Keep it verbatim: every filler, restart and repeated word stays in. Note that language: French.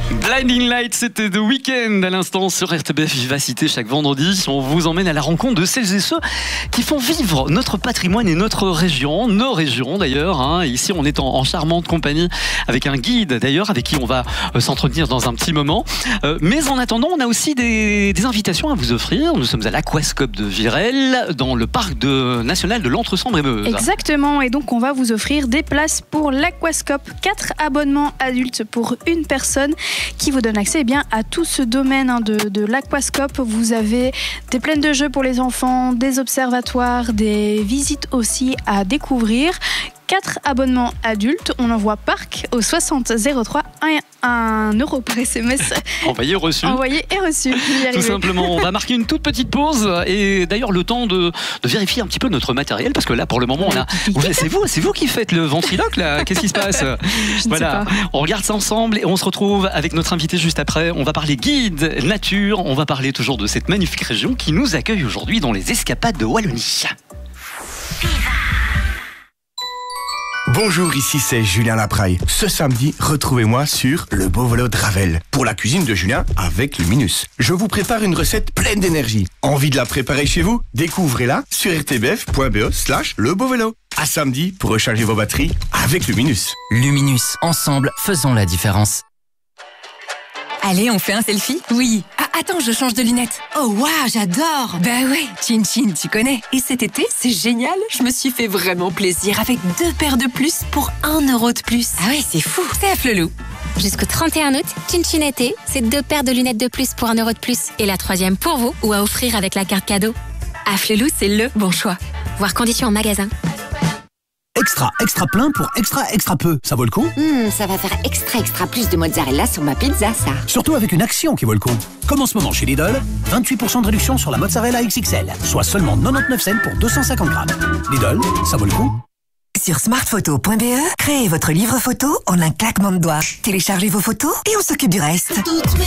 Blinding Light, c'était The Weeknd à l'instant sur R T B F Vivacité. Chaque vendredi, on vous emmène à la rencontre de celles et ceux qui font vivre notre patrimoine et notre région, nos régions d'ailleurs. Hein. Ici, on est en, en charmante compagnie avec un guide d'ailleurs, avec qui on va euh, s'entretenir dans un petit moment. Euh, mais en attendant, on a aussi des, des invitations à vous offrir. Nous sommes à l'Aquascope de Virel, dans le parc de, national de l'Entresembre-et-Meuse. Exactement, et donc on va vous offrir des places pour l'Aquascope. quatre abonnements adultes pour une personne, qui vous donne accès eh bien, à tout ce domaine hein, de, de l'Aquascope. Vous avez des plaines de jeux pour les enfants, des observatoires, des visites aussi à découvrir. quatre abonnements adultes, on envoie parc au soixante zéro trois, un euro par S M S. Envoyé, reçu. Envoyé et reçu. Tout simplement, on va marquer une toute petite pause et d'ailleurs le temps de, de vérifier un petit peu notre matériel parce que là pour le moment on a. C'est vous, c'est vous qui faites le ventriloque là. Qu'est-ce qui se passe? Voilà, on regarde ça ensemble et on se retrouve avec notre invité juste après. On va parler guide, nature, on va parler toujours de cette magnifique région qui nous accueille aujourd'hui dans les escapades de Wallonie. Bonjour, ici c'est Julien Lapraille. Ce samedi, retrouvez-moi sur Le Beau Vélo de Ravel pour la cuisine de Julien avec Luminus. Je vous prépare une recette pleine d'énergie. Envie de la préparer chez vous? Découvrez-la sur r t b f point b e slash le beau vélo. À samedi pour recharger vos batteries avec Luminus. Luminus, ensemble, faisons la différence. Allez, on fait un selfie? Oui. Ah, attends, je change de lunettes. Oh, waouh, j'adore. Bah ouais, Chin Chin, tu connais. Et cet été, c'est génial. Je me suis fait vraiment plaisir avec deux paires de plus pour un euro de plus. Ah ouais, c'est fou. C'est à Flelou. Jusqu'au trente et un août, Chin Chin été, c'est deux paires de lunettes de plus pour un euro de plus. Et la troisième pour vous ou à offrir avec la carte cadeau. À Flelou, c'est le bon choix. Voir conditions en magasin. Extra, extra plein pour extra, extra peu. Ça vaut le coup? Mmh, ça va faire extra, extra plus de mozzarella sur ma pizza, ça. Surtout avec une action qui vaut le coup. Comme en ce moment chez Lidl, vingt-huit pour cent de réduction sur la mozzarella X X L, soit seulement quatre-vingt-dix-neuf cents pour deux cent cinquante grammes. Lidl, ça vaut le coup. Sur smartphoto point b e, créez votre livre photo en un claquement de doigts. Téléchargez vos photos et on s'occupe du reste. Toutes mes